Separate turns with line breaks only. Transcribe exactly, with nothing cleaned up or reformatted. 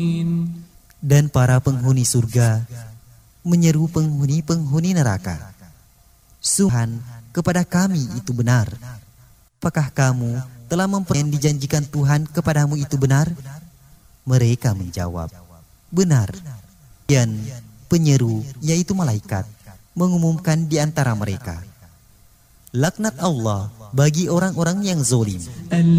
Dan para penghuni surga menyeru penghuni-penghuni neraka, Tuhan, kepada kami itu benar. Apakah kamu telah memperoleh yang dijanjikan Tuhan kepadamu itu benar? Mereka menjawab, benar. Dan penyeru, yaitu malaikat, mengumumkan di antara mereka, laknat Allah bagi orang-orang yang zolim.